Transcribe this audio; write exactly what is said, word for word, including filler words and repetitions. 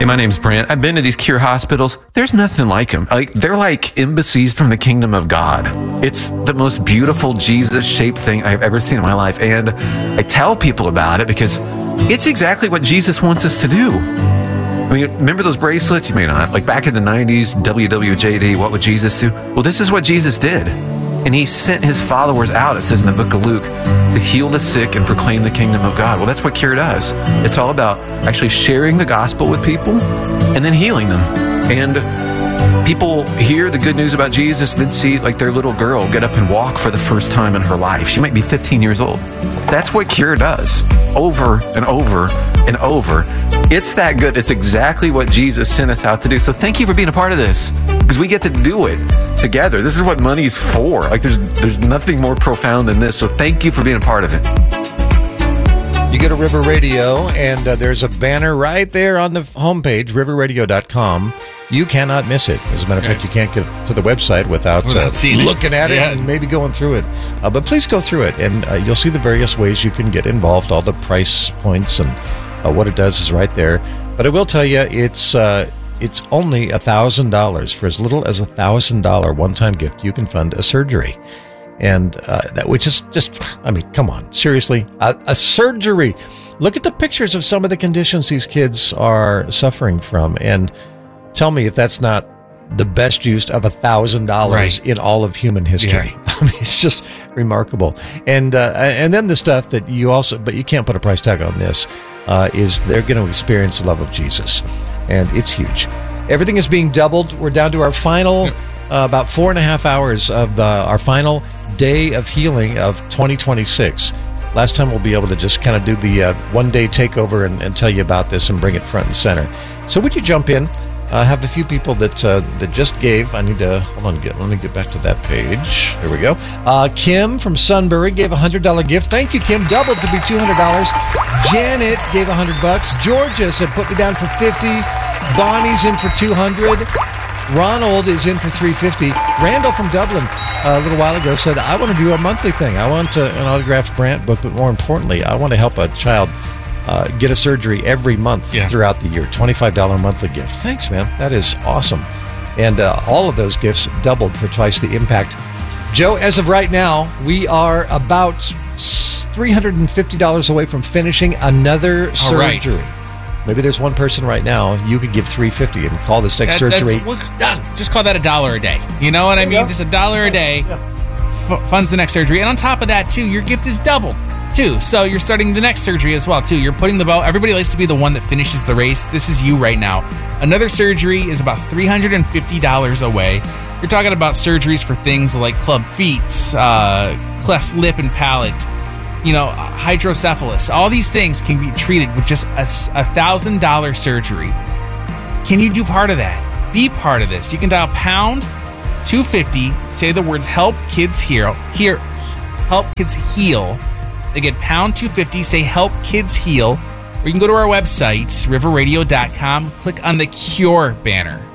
Hey, my name's Brant. I've been to these cure hospitals. There's nothing like them. Like, they're like embassies from the kingdom of God. It's the most beautiful Jesus-shaped thing I've ever seen in my life. And I tell people about it because it's exactly what Jesus wants us to do. I mean, remember those bracelets? You may not. Like back in the nineties, W W J D, what would Jesus do? Well, this is what Jesus did. And he sent his followers out, it says in the book of Luke, to heal the sick and proclaim the kingdom of God. Well, that's what Cure does. It's all about actually sharing the gospel with people and then healing them. And people hear the good news about Jesus, then see like their little girl get up and walk for the first time in her life. She might be fifteen years old. That's what Cure does over and over and over. It's that good. It's exactly what Jesus sent us out to do. So thank you for being a part of this, because we get to do it together. This is what money's for. Like there's there's nothing more profound than this. So thank you for being a part of it. You go to River Radio, and uh, there's a banner right there on the homepage, river radio dot com. You cannot miss it. As a matter of fact, you can't get to the website without, without uh, looking it. at it yeah. and maybe going through it. Uh, but please go through it, and uh, you'll see the various ways you can get involved, all the price points, and uh, what it does is right there. But I will tell you, it's uh, it's only one thousand dollars. For as little as a one thousand dollars one-time gift, you can fund a surgery. And uh, that, which is just, I mean, come on, seriously, a, a surgery. Look at the pictures of some of the conditions these kids are suffering from, and tell me if that's not the best use of a thousand dollars in all of human history. Yeah. I mean, it's just remarkable. And uh, and then the stuff that you also, but you can't put a price tag on this, uh, is they're going to experience the love of Jesus, and it's huge. Everything is being doubled. We're down to our final, yep. uh, about four and a half hours of uh, our final day of healing of twenty twenty-six. Last time we'll be able to just kind of do the uh, one-day takeover and, and tell you about this and bring it front and center. So would you jump in? I uh, have a few people that uh, that just gave. I need to, hold on, get, let me get back to that page. There we go. Uh, Kim from Sunbury gave a one hundred dollars gift. Thank you, Kim. Doubled to be two hundred dollars. Janet gave one hundred bucks. Georgia said, put me down for fifty. Bonnie's in for two hundred. Ronald is in for three hundred fifty. Randall from Dublin uh, a little while ago said, I want to do a monthly thing. I want uh, an autographed Brant book, but more importantly, I want to help a child uh, get a surgery every month yeah. throughout the year. twenty-five dollars monthly gift. Thanks, man. That is awesome. And uh, all of those gifts doubled for twice the impact. Joe, as of right now, we are about three hundred fifty dollars away from finishing another surgery. Right. Maybe there's one person right now, you could give three hundred fifty dollars and call this next that, surgery well, done. Just call that a dollar a day. You know what I mean? Go. Just a dollar a day yeah. f- funds the next surgery. And on top of that, too, your gift is doubled, too. So you're starting the next surgery as well, too. You're putting the belt. Everybody likes to be the one that finishes the race. This is you right now. Another surgery is about three hundred fifty dollars away. You're talking about surgeries for things like club feet, uh, cleft lip and palate, you know, hydrocephalus. All these things can be treated with just a one thousand dollars surgery. Can you do part of that? Be part of this. You can dial pound two fifty, say the words help kids heal, here, help kids heal. Again, pound two fifty, say help kids heal. Or you can go to our website, river radio dot com, click on the Cure banner.